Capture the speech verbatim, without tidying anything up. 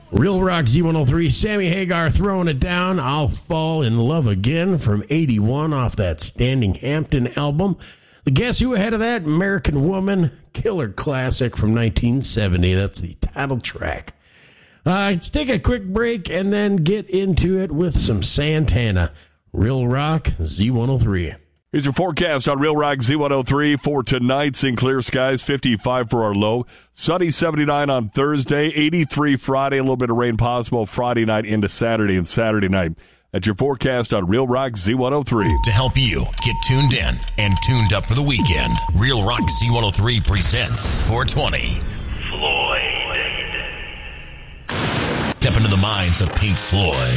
Real Rock Z one oh three, Sammy Hagar throwing it down. I'll Fall in Love Again from eighty-one off that Standing Hampton album. The Guess Who ahead of that? American Woman, killer classic from nineteen seventy. That's the title track. Uh, let's take a quick break and then get into it with some Santana. Real Rock Z one oh three. Here's your forecast on Real Rock Z one oh three for tonight. Seeing clear skies, fifty-five for our low. Sunny, seventy-nine on Thursday, eighty-three Friday. A little bit of rain possible Friday night into Saturday and Saturday night. That's your forecast on Real Rock Z one oh three. To help you get tuned in and tuned up for the weekend, Real Rock Z one oh three presents four twenty. Floyd. Step into the minds of Pink Floyd.